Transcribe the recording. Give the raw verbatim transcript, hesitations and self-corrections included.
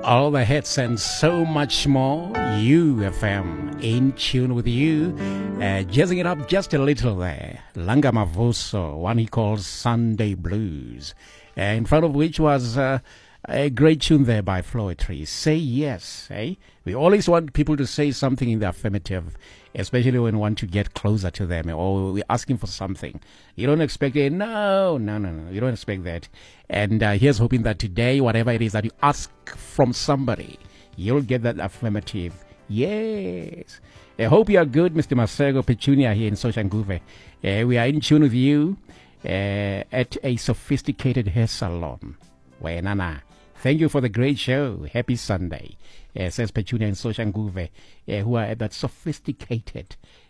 All the hits and so much more. U F M in tune with you, uh, jazzing it up just a little there. Langa Mavoso, one he calls Sunday Blues, uh, in front of which was uh, a great tune there by Floetry. Say yes, eh? We always want people to say something in the affirmative, especially when we want to get closer to them or we're asking for something. You don't expect it. No, no, no, no. You don't expect that. And uh, here's hoping that today, whatever it is that you ask from somebody, you'll get that affirmative. Yes. I hope you are good, Mister Masego Petunia here in Soshanguve. Uh, we are in tune with you uh, at a sophisticated hair salon. Wenana. Thank you for the great show. Happy Sunday. Uh, says Petunia in Soshanguve, uh, who are at that sophisticated